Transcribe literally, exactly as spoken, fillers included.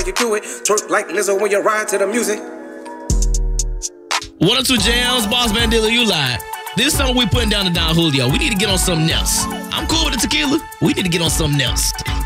you do it. Twerk like Lizzo when you ride to the music. One or two jams, Boss Man Dilla, you lied. This summer we putting down to Don Julio. We need to get on something else. I'm cool with the tequila. We need to get on something else.